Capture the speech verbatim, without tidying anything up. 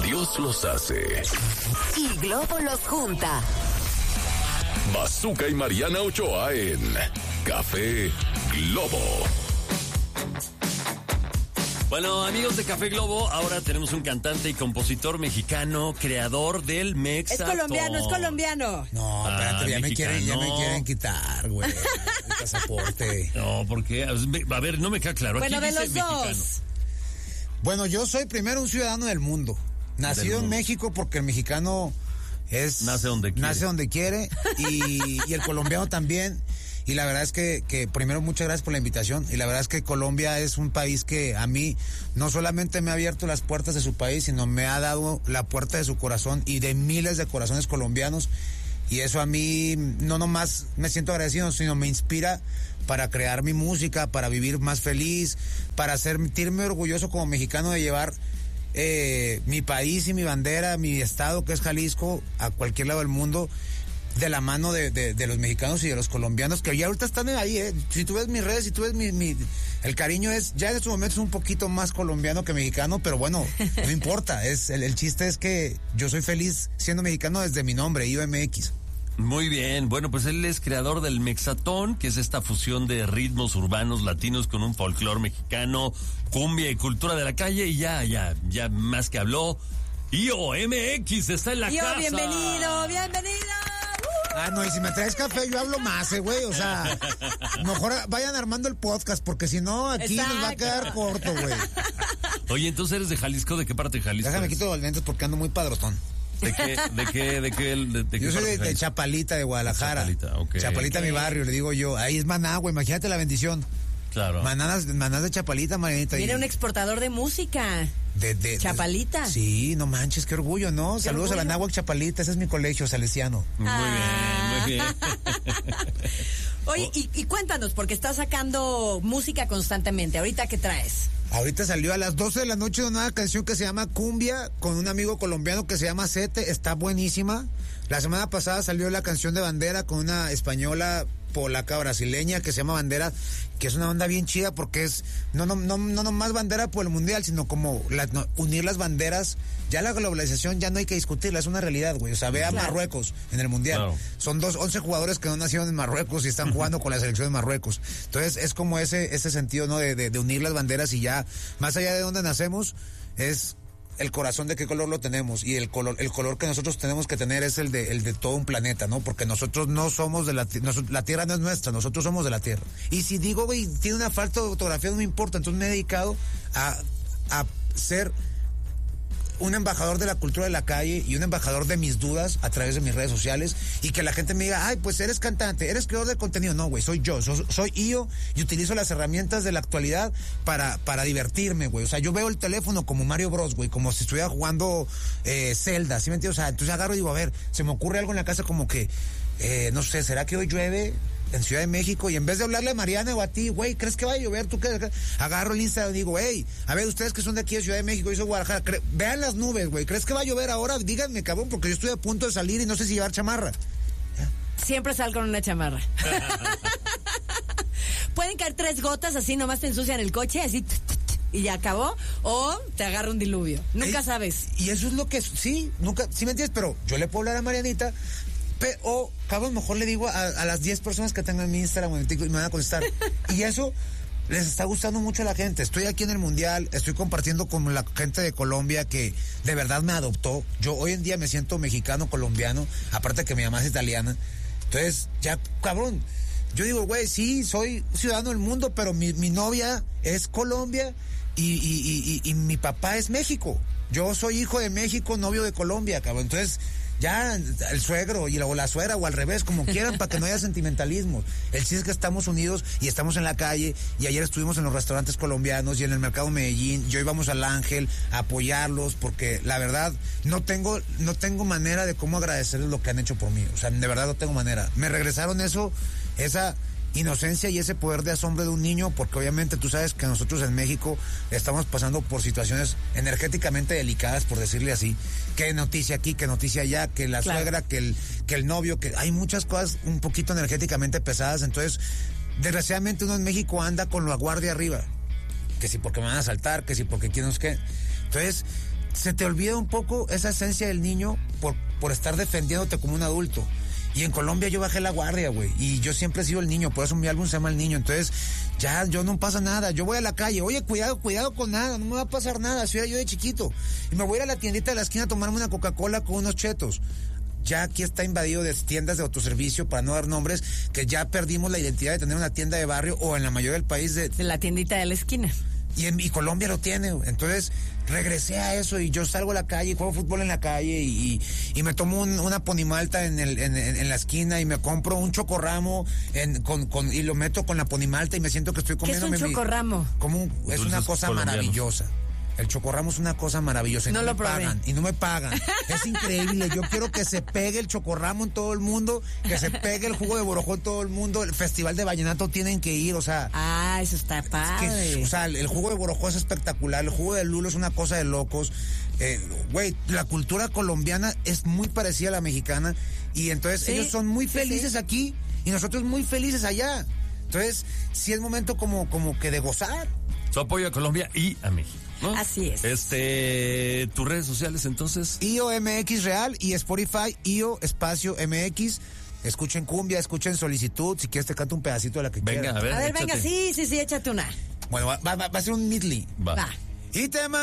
Dios los hace. Y Globo los junta. Bazooka y Mariana Ochoa en Café Globo. Bueno, amigos de Café Globo, ahora tenemos un cantante y compositor mexicano, creador del Mexatón. Es colombiano, es colombiano. No, espérate, Ah, ya, me quieren, ya me mexicano. quieren quitar, güey, el pasaporte. No, porque, a ver, no me queda claro. Bueno, Aquí de dice los dos. mexicano. Bueno, yo soy primero un ciudadano del mundo. Nacido Del en mundo. México porque el mexicano es... Nace donde quiere. Nace donde quiere y, y el colombiano también. Y la verdad es que, que primero muchas gracias por la invitación. Y la verdad es que Colombia es un país que a mí no solamente me ha abierto las puertas de su país, sino me ha dado la puerta de su corazón y de miles de corazones colombianos. Y eso a mí no nomás me siento agradecido, sino me inspira para crear mi música, para vivir más feliz, para sentirme orgulloso como mexicano de llevar eh, mi país y mi bandera, mi estado que es Jalisco, a cualquier lado del mundo, de la mano de, de, de los mexicanos y de los colombianos, que ya ahorita están ahí, ¿eh? Si tú ves mis redes, si tú ves mi, mi... El cariño es, ya en estos momentos es un poquito más colombiano que mexicano, pero bueno, no importa, es el, el chiste es que yo soy feliz siendo mexicano desde mi nombre, I O M X. Muy bien, bueno, pues él es creador del Mexatón, que es esta fusión de ritmos urbanos latinos con un folclore mexicano, cumbia y cultura de la calle, y ya, ya, ya más que habló, I O M X está en la Yo, casa. bienvenido, bienvenido. Ah, no, y si me traes café yo hablo más, eh, güey, o sea, mejor vayan armando el podcast, porque si no, aquí Exacto. nos va a quedar corto, güey. Oye, entonces eres de Jalisco, ¿de qué parte de Jalisco? Déjame eres? quito los lentes porque ando muy padrotón. ¿De qué, de qué, de qué, de, de qué Yo soy parte de, de Jalisco? Chapalita, de Guadalajara. Chapalita, ok. Chapalita, Ok. mi barrio, le digo yo. Ahí es Maná, güey, imagínate la bendición. Claro. Manadas, manás de Chapalita, Marianita. Mira, y- un exportador de música. de, de- de- Chapalita. Sí, no manches, qué orgullo, ¿no? Saludos orgullo. a la Náhuac Chapalita, ese es mi colegio salesiano. Muy Ah. bien, muy bien. Oye, y, y cuéntanos, porque estás sacando música constantemente. ¿Ahorita qué traes? Ahorita salió a las doce de la noche una nueva canción que se llama Cumbia con un amigo colombiano que se llama Sete, está buenísima. La semana pasada salió la canción de Bandera con una española polaca brasileña que se llama Bandera, que es una banda bien chida porque es no no no no nomás bandera por el mundial, sino como la- no, unir las banderas. Ya la globalización ya no hay que discutirla, es una realidad, güey. O sea, ve a Claro. Marruecos en el mundial. Claro. Son dos, once jugadores que no nacieron en Marruecos y están jugando con la selección de Marruecos. Entonces es como ese ese sentido, ¿no? De, de, de unir las banderas y ya, más allá de dónde nacemos, es el corazón de qué color lo tenemos, y el color el color que nosotros tenemos que tener es el de el de todo un planeta, ¿no? Porque nosotros no somos de la ti- noso- la tierra no es nuestra, nosotros somos de la tierra. Y si digo, güey, tiene una falta de ortografía, no me importa, entonces me he dedicado a a ser un embajador de la cultura de la calle y un embajador de mis dudas a través de mis redes sociales, y que la gente me diga, ay, pues eres cantante, eres creador de contenido. No, güey, soy yo, soy, soy yo, y utilizo las herramientas de la actualidad para, para divertirme, güey. O sea, yo veo el teléfono como Mario Bros, güey, como si estuviera jugando eh, Zelda, ¿sí me entiendes? O sea, entonces agarro y digo, a ver, se me ocurre algo en la casa como que, eh, no sé, ¿será que hoy llueve en Ciudad de México? Y en vez de hablarle a Mariana o a ti, güey, ¿crees que va a llover? ¿Tú qué? Agarro el Instagram y digo, hey, a ver, ustedes que son de aquí de Ciudad de México, yo soy de Guadalajara, cre- vean las nubes, güey, ¿crees que va a llover ahora? Díganme, cabrón, porque yo estoy a punto de salir y no sé si llevar chamarra. Siempre sal con una chamarra. Pueden caer tres gotas, así nomás te ensucian el coche, así t- t- t- y ya acabó, o te agarra un diluvio. Nunca Eh, sabes. Y eso es lo que, sí, nunca, sí me entiendes, pero yo le puedo hablar a Marianita, pe- o, cabrón, mejor le digo a, a las diez personas que tengan mi Instagram o mi TikTok y me van a contestar. Y eso les está gustando mucho a la gente. Estoy aquí en el Mundial, estoy compartiendo con la gente de Colombia que de verdad me adoptó. Yo hoy en día me siento mexicano, colombiano, aparte que mi mamá es italiana. Entonces, ya, cabrón, yo digo, güey, sí, soy ciudadano del mundo, pero mi, mi novia es Colombia y, y, y, y, y mi papá es México. Yo soy hijo de México, novio de Colombia, cabrón. Entonces, ya el suegro y la, o la suegra o al revés, como quieran, para que no haya sentimentalismo. El chiste es que estamos unidos y estamos en la calle, y ayer estuvimos en los restaurantes colombianos y en el mercado Medellín, y hoy vamos al Ángel a apoyarlos, porque la verdad no tengo no tengo manera de cómo agradecerles lo que han hecho por mí. O sea, de verdad no tengo manera. Me regresaron eso, esa inocencia y ese poder de asombro de un niño, porque obviamente tú sabes que nosotros en México estamos pasando por situaciones energéticamente delicadas, por decirle así, que noticia aquí, que noticia allá, que la Claro. suegra, que el, que el novio, que hay muchas cosas un poquito energéticamente pesadas. Entonces, desgraciadamente uno en México anda con la guardia arriba, que si porque me van a asaltar, que si porque quién no es qué. Entonces, se te olvida un poco esa esencia del niño por, por estar defendiéndote como un adulto. Y en Colombia yo bajé la guardia, güey. Y yo siempre he sido el niño, por eso mi álbum se llama El Niño. Entonces, ya, yo no pasa nada. Yo voy a la calle, oye, cuidado, cuidado con nada, no me va a pasar nada. Así era yo de chiquito. Y me voy a ir a la tiendita de la esquina a tomarme una Coca-Cola con unos chetos. Ya aquí está invadido de tiendas de autoservicio, para no dar nombres, que ya perdimos la identidad de tener una tienda de barrio o en la mayoría del país de... De la tiendita de la esquina. Y, en, y Colombia lo tiene, entonces regresé a eso y yo salgo a la calle, juego fútbol en la calle y, y, y me tomo un, una ponimalta en, el, en, en la esquina y me compro un chocorramo en, con, con, y lo meto con la ponimalta y me siento que estoy comiendo... ¿Qué es un chocorramo? Como un, es Dulces una cosa colombianos. Maravillosa. El chocorramo es una cosa maravillosa y no, no, no me lo probé. pagan. Y no me pagan. Es increíble. Yo quiero que se pegue el chocorramo en todo el mundo, que se pegue el jugo de borojó en todo el mundo. El Festival de Vallenato tienen que ir, o sea... Ah, eso está padre. Que, o sea, el, el jugo de borojó es espectacular. El jugo de lulo es una cosa de locos. Güey, eh, la cultura colombiana es muy parecida a la mexicana. Y entonces Sí, ellos son muy sí, felices sí. aquí y nosotros muy felices allá. Entonces, sí es momento como, como que de gozar. Su apoyo a Colombia y a México, ¿no? Así es. Este, tus redes sociales entonces. I O M X Real y Spotify, I O espacio M X. Escuchen cumbia, escuchen Solicitud. Si quieres te canto un pedacito de la que Venga, quieras. a ver. A ver, venga, échate. sí, sí, sí, échate una. Bueno, va, va, va a ser un medley. Va. Va. Y te